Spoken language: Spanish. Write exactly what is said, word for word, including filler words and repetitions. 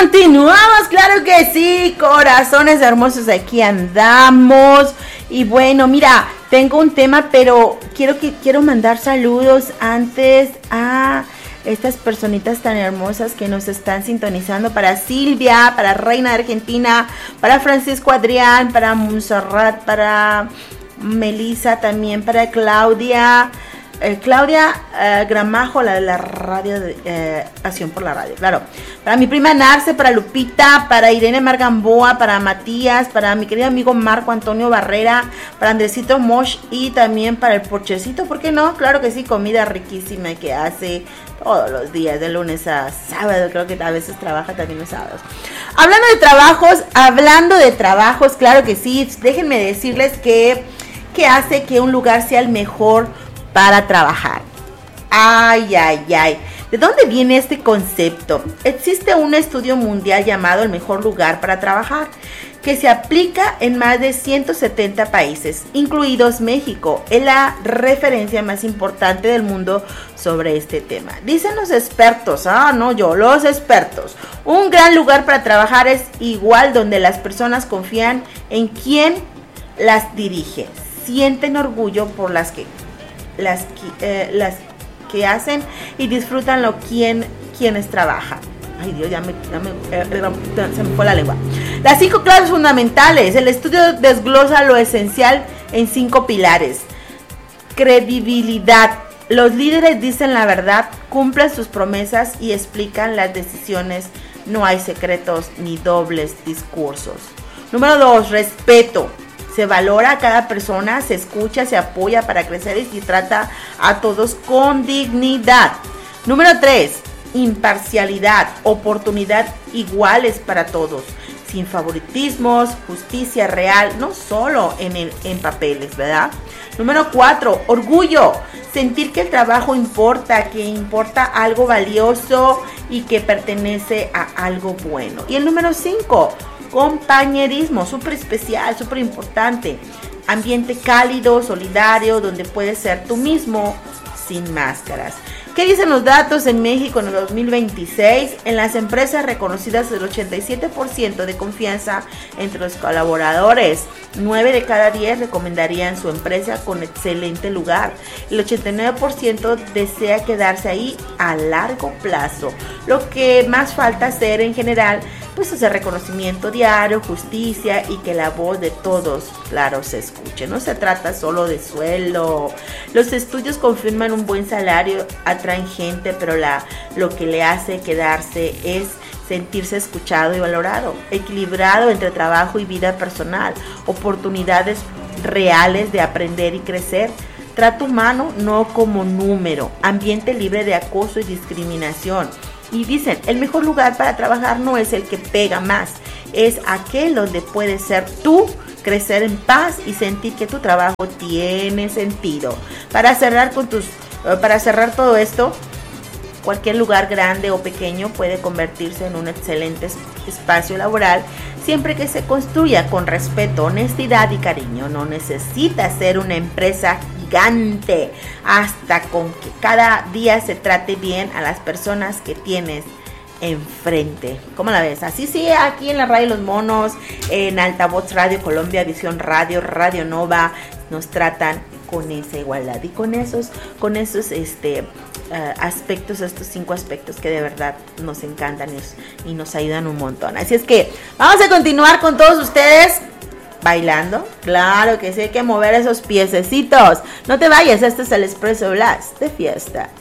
Continuamos, claro que sí, corazones hermosos, aquí andamos. Y bueno, mira, tengo un tema, pero quiero que quiero mandar saludos antes a estas personitas tan hermosas que nos están sintonizando. Para Silvia, para Reina de Argentina, para Francisco Adrián, para Montserrat, para Melissa también, para Claudia. Eh, Claudia eh, Gramajo, la de la radio, de, eh, Acción por la Radio, claro. Para mi prima Narce, para Lupita, para Irene Margamboa, para Matías, para mi querido amigo Marco Antonio Barrera, para Andresito Mosh y también para el Porchecito, ¿por qué no? Claro que sí, comida riquísima que hace todos los días, de lunes a sábado, creo que a veces trabaja también los sábados. Hablando de trabajos, hablando de trabajos, claro que sí, déjenme decirles que, que hace que un lugar sea el mejor para trabajar. Ay, ay, ay. ¿De dónde viene este concepto? Existe un estudio mundial llamado El Mejor Lugar para Trabajar, que se aplica en más de ciento setenta países, incluidos México. Es la referencia más importante del mundo sobre este tema. Dicen los expertos, ah, no yo, los expertos. Un gran lugar para trabajar es igual donde las personas confían en quien las dirige, sienten orgullo por las que Las que, eh, las que hacen y disfrutan lo quien, quienes trabajan. Ay Dios, ya me, ya me eh, se me fue la lengua. Las cinco claves fundamentales. El estudio desglosa lo esencial en cinco pilares. Credibilidad. Los líderes dicen la verdad, cumplen sus promesas y explican las decisiones. No hay secretos ni dobles discursos. Número dos, respeto. Se valora a cada persona, se escucha, se apoya para crecer y se trata a todos con dignidad. Número tres, imparcialidad, oportunidad iguales para todos, sin favoritismos, justicia real, no solo en, el, en papeles, ¿verdad? Número cuatro, orgullo, sentir que el trabajo importa, que importa algo valioso y que pertenece a algo bueno. Y el número cinco, compañerismo, súper especial, súper importante. Ambiente cálido, solidario, donde puedes ser tú mismo sin máscaras. ¿Qué dicen los datos en México en el dos mil veintiséis? En las empresas reconocidas el ochenta y siete por ciento de confianza entre los colaboradores. nueve de cada diez recomendarían su empresa con excelente lugar. El ochenta y nueve por ciento desea quedarse ahí a largo plazo. Lo que más falta hacer en general, pues hacer reconocimiento diario, justicia y que la voz de todos, claro, se escuche. No se trata solo de sueldo. Los estudios confirman un buen salario, atraen gente, pero la, lo que le hace quedarse es sentirse escuchado y valorado, equilibrado entre trabajo y vida personal, oportunidades reales de aprender y crecer, trato humano no como número, ambiente libre de acoso y discriminación. Y dicen, el mejor lugar para trabajar no es el que pega más, es aquel donde puedes ser tú, crecer en paz y sentir que tu trabajo tiene sentido. Para cerrar con tus, para cerrar todo esto, cualquier lugar grande o pequeño puede convertirse en un excelente espacio laboral siempre que se construya con respeto, honestidad y cariño. No necesita ser una empresa gigante, hasta con que cada día se trate bien a las personas que tienes enfrente. ¿Cómo la ves? Así sí, aquí en la Radio Los Monos, en Altavoz Radio Colombia, Visión Radio, Radio Nova, nos tratan con esa igualdad y con esos, con esos este, uh, aspectos, estos cinco aspectos que de verdad nos encantan y nos, y nos ayudan un montón. Así es que vamos a continuar con todos ustedes bailando. Claro que sí, hay que mover esos piececitos. No te vayas, este es el Expreso Blast de fiesta.